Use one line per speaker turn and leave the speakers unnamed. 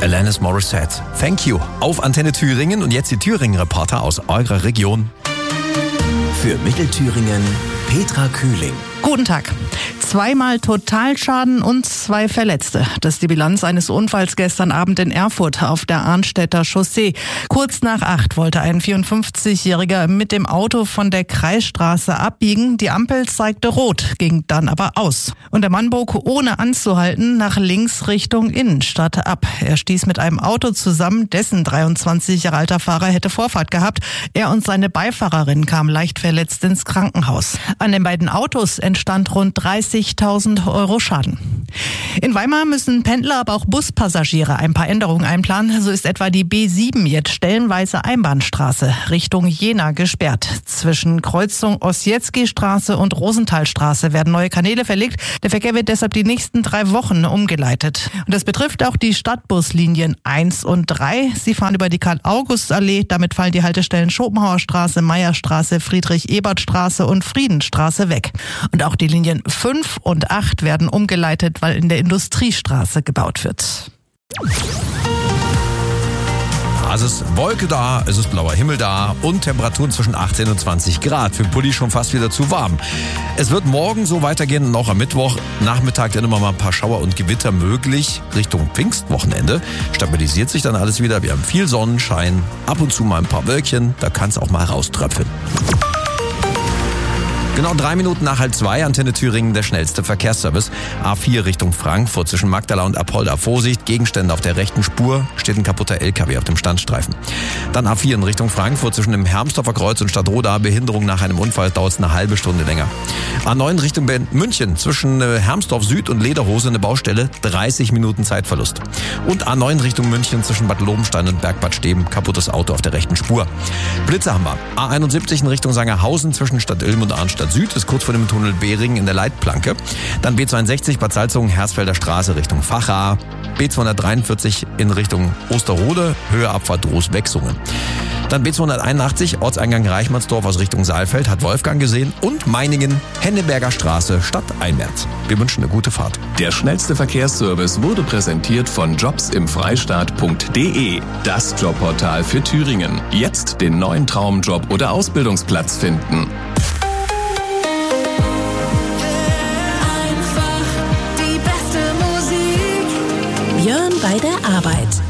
Alanis Morissette. Thank you. Auf Antenne Thüringen und jetzt die Thüringen-Reporter aus eurer Region.
Für Mittelthüringen Petra Kühling.
Guten Tag. 2-mal Totalschaden und 2 Verletzte. Das ist die Bilanz eines Unfalls gestern Abend in Erfurt auf der Arnstädter Chaussee. Kurz nach 8 wollte ein 54-Jähriger mit dem Auto von der Kreisstraße abbiegen. Die Ampel zeigte rot, ging dann aber aus. Und der Mann bog ohne anzuhalten nach links Richtung Innenstadt ab. Er stieß mit einem Auto zusammen, dessen 23 Jahre alter Fahrer hätte Vorfahrt gehabt. Er und seine Beifahrerin kamen leicht verletzt ins Krankenhaus. An den beiden Autos entstand rund 30.000 Euro Schaden. In Weimar müssen Pendler, aber auch Buspassagiere ein paar Änderungen einplanen. So ist etwa die B7 jetzt stellenweise Einbahnstraße Richtung Jena gesperrt. Zwischen Kreuzung Ossietzky-Straße und Rosenthalstraße werden neue Kanäle verlegt. Der Verkehr wird deshalb die nächsten 3 Wochen umgeleitet. Und das betrifft auch die Stadtbuslinien 1 und 3. Sie fahren über die Karl-August-Allee. Damit fallen die Haltestellen Schopenhauerstraße, Meierstraße, Friedrich-Ebert-Straße und Friedenstraße weg. Und auch die Linien 5 und 8 werden umgeleitet, weil in der Industriestraße gebaut wird.
Es ist Wolke da, es ist blauer Himmel da und Temperaturen zwischen 18 und 20 Grad. Für den Pulli schon fast wieder zu warm. Es wird morgen so weitergehen und auch am Mittwoch. Nachmittag dann immer mal ein paar Schauer und Gewitter möglich. Richtung Pfingstwochenende stabilisiert sich dann alles wieder. Wir haben viel Sonnenschein, ab und zu mal ein paar Wölkchen. Da kann es auch mal rauströpfeln. Genau 3 Minuten nach 1:30, Antenne Thüringen, der schnellste Verkehrsservice. A4 Richtung Frankfurt zwischen Magdala und Apolda. Vorsicht, Gegenstände auf der rechten Spur, steht ein kaputter LKW auf dem Standstreifen. Dann A4 in Richtung Frankfurt zwischen dem Hermsdorfer Kreuz und Stadtroda. Behinderung nach einem Unfall, dauert es eine halbe Stunde länger. A9 Richtung München zwischen Hermsdorf Süd und Lederhose eine Baustelle, 30 Minuten Zeitverlust. Und A9 Richtung München zwischen Bad Lobenstein und Bergbad Steben, kaputtes Auto auf der rechten Spur. Blitze haben wir. A71 in Richtung Sangerhausen zwischen Stadt Ilm und Arnstadt Süd, ist kurz vor dem Tunnel Behringen in der Leitplanke. Dann B62 Bad Salzungen, Hersfelder Straße Richtung Vacha. B243 in Richtung Osterode, Höhe Abfahrt Groß-Wechsungen. Dann B281 Ortseingang Reichmannsdorf aus Richtung Saalfeld, hat Wolfgang gesehen. Und Meiningen, Henneberger Straße, Stadt Einmärz. Wir wünschen eine gute Fahrt.
Der schnellste Verkehrsservice wurde präsentiert von jobsimfreistaat.de. Das Jobportal für Thüringen. Jetzt den neuen Traumjob oder Ausbildungsplatz finden.
Björn bei der Arbeit.